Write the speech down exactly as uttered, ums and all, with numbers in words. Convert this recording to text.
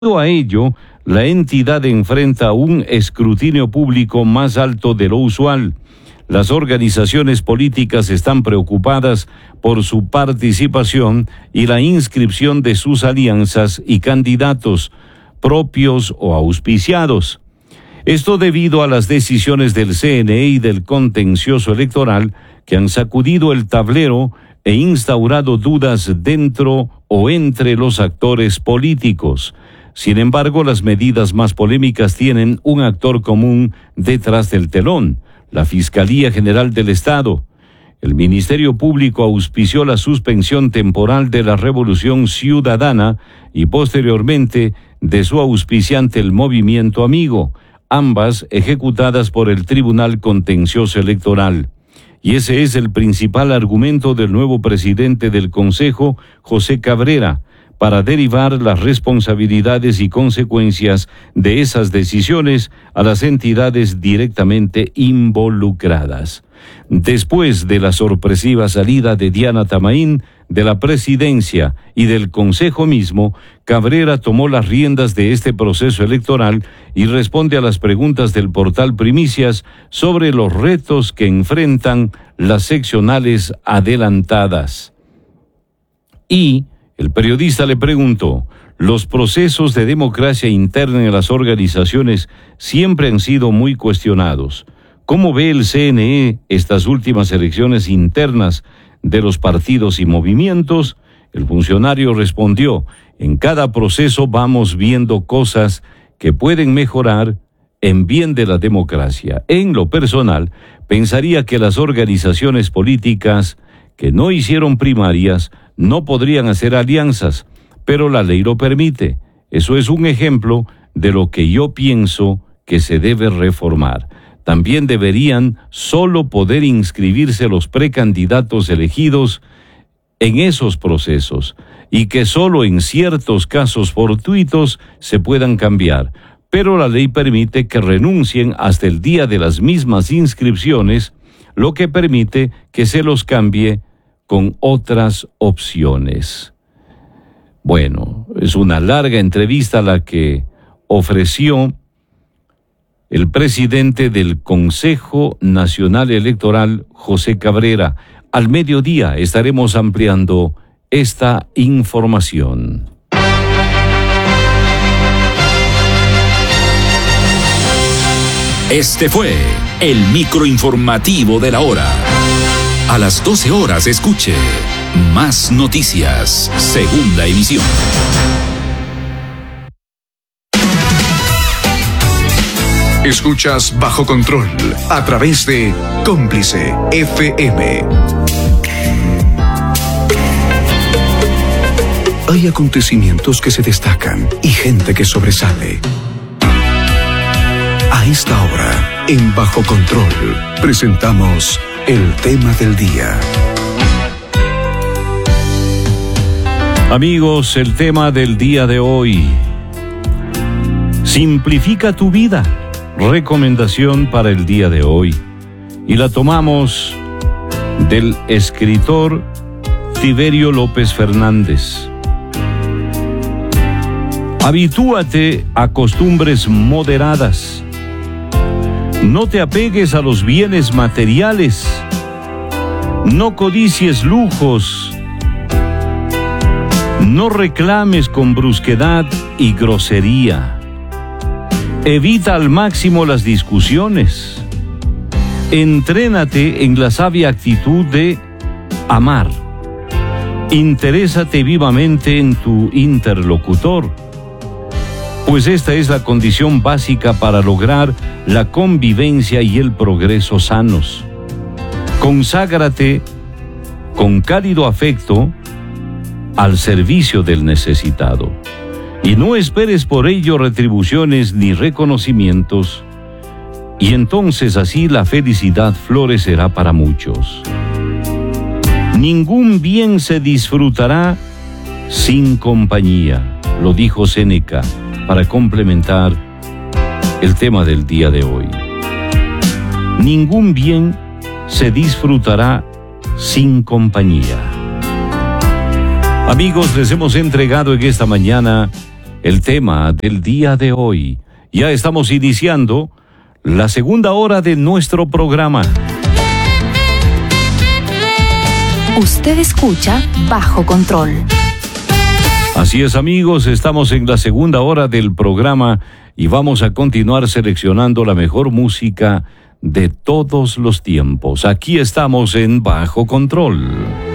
Debido a ello, la entidad enfrenta un escrutinio público más alto de lo usual. Las organizaciones políticas están preocupadas por su participación y la inscripción de sus alianzas y candidatos, propios o auspiciados. Esto debido a las decisiones del C N E y del contencioso electoral que han sacudido el tablero e instaurado dudas dentro o entre los actores políticos. Sin embargo, las medidas más polémicas tienen un actor común detrás del telón: la Fiscalía General del Estado. El Ministerio Público auspició la suspensión temporal de la Revolución Ciudadana y posteriormente de su auspiciante, el Movimiento Amigo, ambas ejecutadas por el Tribunal Contencioso Electoral. Y ese es el principal argumento del nuevo presidente del Consejo, José Cabrera, para derivar las responsabilidades y consecuencias de esas decisiones a las entidades directamente involucradas. Después de la sorpresiva salida de Diana Tamaín de la presidencia y del Consejo mismo, Cabrera tomó las riendas de este proceso electoral y responde a las preguntas del portal Primicias sobre los retos que enfrentan las seccionales adelantadas. Y el periodista le preguntó: los procesos de democracia interna en las organizaciones siempre han sido muy cuestionados. ¿Cómo ve el C N E estas últimas elecciones internas de los partidos y movimientos? El funcionario respondió: en cada proceso vamos viendo cosas que pueden mejorar en bien de la democracia. En lo personal, pensaría que las organizaciones políticas que no hicieron primarias no podrían hacer alianzas, pero la ley lo permite. Eso es un ejemplo de lo que yo pienso que se debe reformar. También deberían solo poder inscribirse los precandidatos elegidos en esos procesos y que solo en ciertos casos fortuitos se puedan cambiar. Pero la ley permite que renuncien hasta el día de las mismas inscripciones, lo que permite que se los cambie con otras opciones. Bueno, es una larga entrevista la que ofreció el presidente del Consejo Nacional Electoral, José Cabrera. Al mediodía estaremos ampliando esta información. Este fue el microinformativo de la hora. A las doce horas escuche Más Noticias, segunda emisión. Escuchas Bajo Control a través de Cómplice F M. Hay acontecimientos que se destacan y gente que sobresale. A esta hora, en Bajo Control, presentamos el tema del día. Amigos, el tema del día de hoy: simplifica tu vida. Recomendación para el día de hoy. Y la tomamos del escritor Tiberio López Fernández. Habitúate a costumbres moderadas. No te apegues a los bienes materiales. No codicies lujos. No reclames con brusquedad y grosería. Evita al máximo las discusiones. Entrénate en la sabia actitud de amar. Interésate vivamente en tu interlocutor, pues esta es la condición básica para lograr la convivencia y el progreso sanos. Conságrate con cálido afecto al servicio del necesitado, y no esperes por ello retribuciones ni reconocimientos, y entonces así la felicidad florecerá para muchos. Ningún bien se disfrutará sin compañía, lo dijo Séneca, para complementar el tema del día de hoy. Ningún bien se disfrutará sin compañía. Amigos, les hemos entregado en esta mañana el tema del día de hoy. Ya estamos iniciando la segunda hora de nuestro programa. Usted escucha Bajo Control. Así es, amigos, estamos en la segunda hora del programa y vamos a continuar seleccionando la mejor música de todos los tiempos. Aquí estamos en Bajo Control.